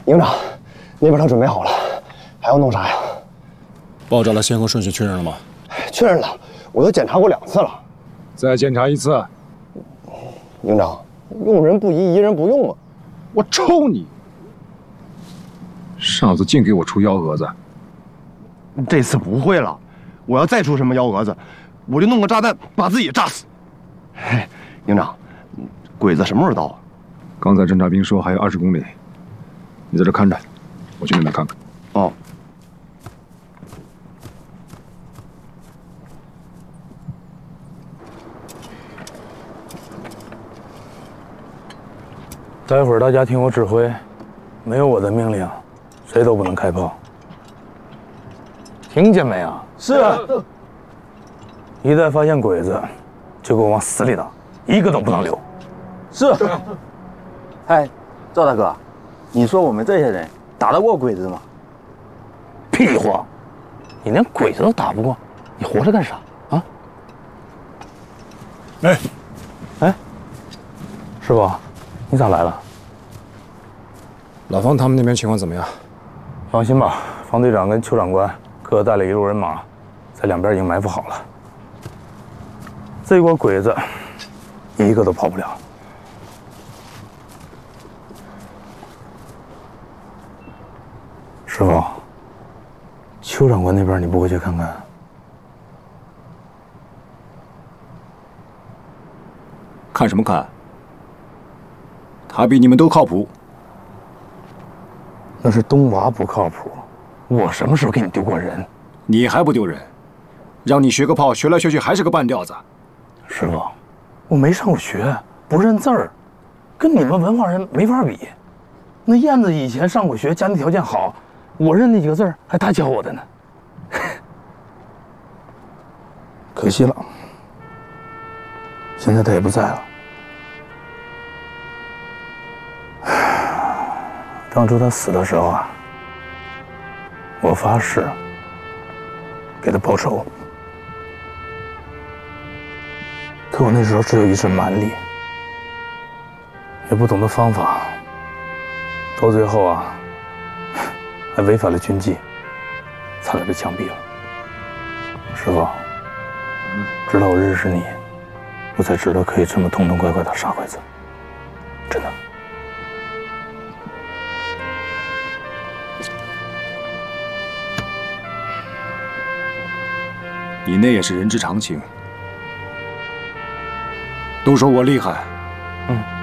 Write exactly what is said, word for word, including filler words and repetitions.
营长，那边都准备好了，还要弄啥呀？ 爆炸的先后顺序确认了吗？ 确认了，我都检查过两次了。 再检查一次。 营长，用人不疑，疑人不用啊！ 我抽你！上次净给我出幺蛾子， 这次不会了。我要再出什么幺蛾子，我就弄个炸弹把自己炸死。嘿，营长，鬼子什么时候到啊？ 刚才侦察兵说还有二十公里，你在这看着，我去那边看看。 哦。 待会儿大家听我指挥，没有我的命令，谁都不能开炮。听见没啊？ 是。 一旦发现鬼子，就给我往死里打，一个都不能留。 是。哎，赵大哥，你说我们这些人打得过鬼子吗？ 屁话！你连鬼子都打不过，你活着干啥啊？ 哎， 哎，师傅，你咋来了？ 老方他们那边情况怎么样？ 放心吧，方队长跟邱长官各带了一路人马，在两边已经埋伏好了。这锅鬼子一个都跑不了。师傅，邱长官那边你不回去看看？ 看什么看？他比你们都靠谱。 那是东娃不靠谱，我什么时候给你丢过人？ 你还不丢人？让你学个炮，学来学去还是个半吊子。 师傅，我没上过学，不认字儿，跟你们文化人没法比。那燕子以前上过学，家庭条件好，我认那几个字儿还他教我的呢。可惜了，现在他也不在了。当初他死的时候啊，我发誓给他报仇。可我那时候只有一身蛮力，也不懂得方法，到最后啊，还违反了军纪，差点被枪毙了。师傅，直到我认识你，我才知道可以这么痛痛快快的杀鬼子，真的。 你那也是人之常情。都说我厉害， 嗯，